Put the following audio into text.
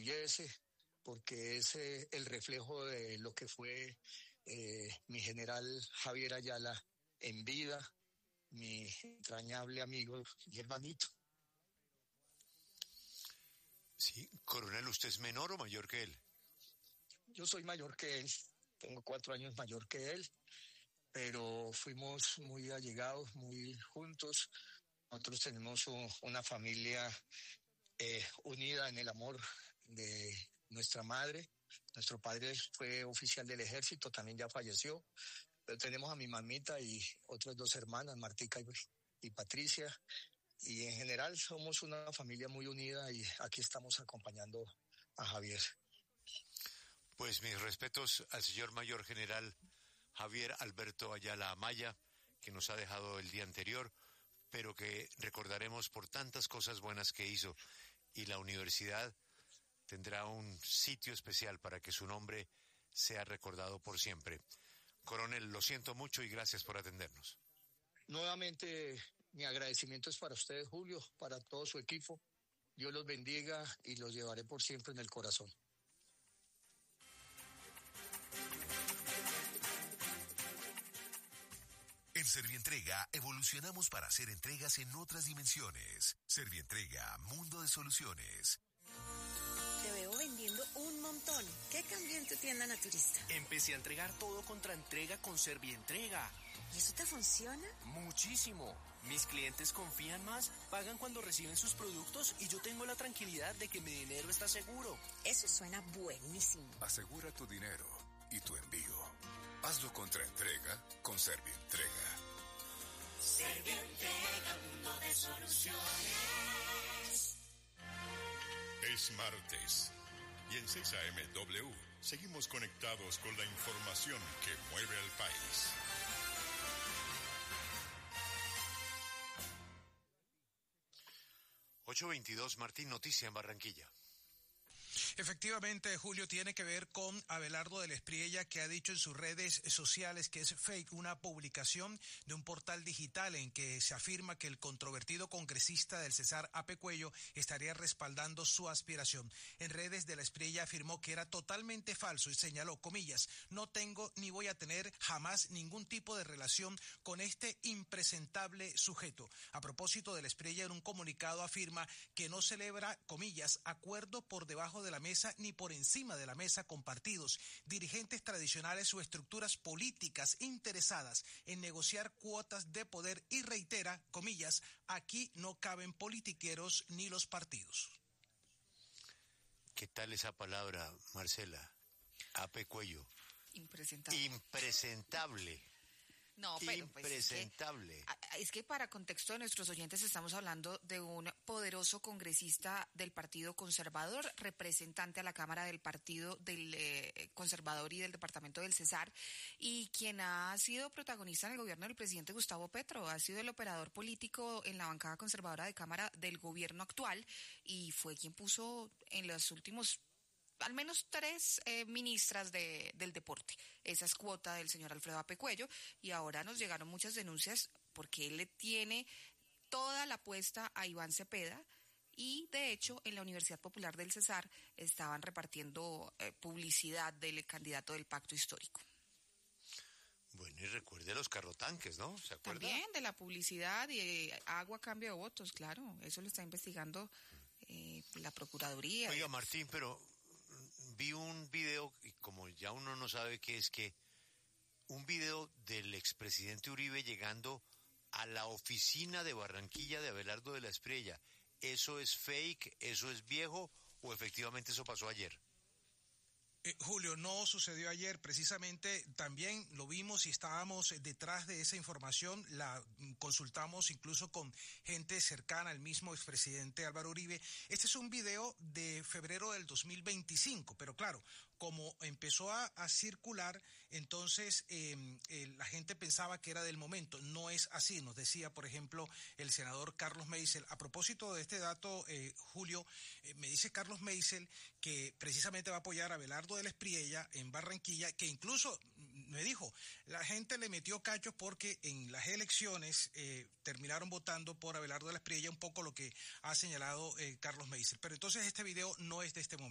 enorgullece porque es el reflejo de lo que fue mi general Javier Ayala en vida, mi entrañable amigo y hermanito. Sí, coronel, ¿usted es menor o mayor que él? Yo soy mayor que él, tengo 4 años mayor que él, pero fuimos muy allegados, muy juntos. Nosotros tenemos una familia unida en el amor de nuestra madre. Nuestro padre fue oficial del ejército, también ya falleció. Pero tenemos a mi mamita y otras 2 hermanas, Martica y Patricia. Y en general somos una familia muy unida y aquí estamos acompañando a Javier. Pues mis respetos al señor mayor general Javier Alberto Ayala Amaya, que nos ha dejado el día anterior, pero que recordaremos por tantas cosas buenas que hizo. Y la universidad tendrá un sitio especial para que su nombre sea recordado por siempre. Coronel, lo siento mucho y gracias por atendernos. Nuevamente, mi agradecimiento es para ustedes, Julio, para todo su equipo. Dios los bendiga y los llevaré por siempre en el corazón. En Servientrega evolucionamos para hacer entregas en otras dimensiones. Servientrega, mundo de soluciones. Te veo vendiendo un montón. ¿Qué cambió en tu tienda naturista? Empecé a entregar todo contra entrega con Servientrega. ¿Y eso te funciona? Muchísimo. Mis clientes confían más, pagan cuando reciben sus productos y yo tengo la tranquilidad de que mi dinero está seguro. Eso suena buenísimo. Asegura tu dinero y tu envío. Hazlo contra entrega con Servientrega. Servientrega, mundo de soluciones. Es martes y en 6am seguimos conectados con la información que mueve al país. ...8:22, Martín, noticia en Barranquilla. Efectivamente, Julio, tiene que ver con Abelardo del Espriella, que ha dicho en sus redes sociales que es fake una publicación de un portal digital en que se afirma que el controvertido congresista del Cesar Ape Cuello estaría respaldando su aspiración. En redes del Espriella afirmó que era totalmente falso y señaló, comillas, no tengo ni voy a tener jamás ningún tipo de relación con este impresentable sujeto. A propósito del Espriella, en un comunicado afirma que no celebra, comillas, acuerdo por debajo de la mesa ni por encima de la mesa con partidos, dirigentes tradicionales o estructuras políticas interesadas en negociar cuotas de poder y reitera, comillas, aquí no caben politiqueros ni los partidos. ¿Qué tal esa palabra, Marcela? Ape Cuello. Impresentable. Impresentable. No, pero impresentable. Pues es que para contexto de nuestros oyentes estamos hablando de un poderoso congresista del Partido Conservador, representante a la Cámara del Partido del Conservador y del Departamento del Cesar, y quien ha sido protagonista en el gobierno del presidente Gustavo Petro, ha sido el operador político en la bancada conservadora de Cámara del gobierno actual y fue quien puso en los últimos al menos 3 ministras del deporte. Esa es cuota del señor Alfredo Ape Cuello y ahora nos llegaron muchas denuncias porque él le tiene toda la apuesta a Iván Cepeda y de hecho en la Universidad Popular del Cesar estaban repartiendo publicidad del candidato del Pacto Histórico. Bueno, y recuerde los carrotanques, ¿no? ¿Se acuerda? También de la publicidad y agua a cambio de votos, claro. Eso lo está investigando la Procuraduría. Oiga, Martín, pero vi un video, y como ya uno no sabe qué es, que un video del expresidente Uribe llegando a la oficina de Barranquilla de Abelardo de la Espriella. ¿Eso es fake? ¿Eso es viejo? ¿O efectivamente eso pasó ayer? Julio, no sucedió ayer, precisamente también lo vimos y estábamos detrás de esa información, la consultamos incluso con gente cercana al mismo expresidente Álvaro Uribe. Este es un video de febrero del 2025, pero claro, como empezó a circular, entonces la gente pensaba que era del momento. No es así, nos decía, por ejemplo, el senador Carlos Meisel. A propósito de este dato, Julio, me dice Carlos Meisel que precisamente va a apoyar a Abelardo de la Espriella en Barranquilla, que incluso me dijo, la gente le metió cachos porque en las elecciones terminaron votando por Abelardo de la Espriella, un poco lo que ha señalado Carlos Meisel. Pero entonces este video no es de este momento.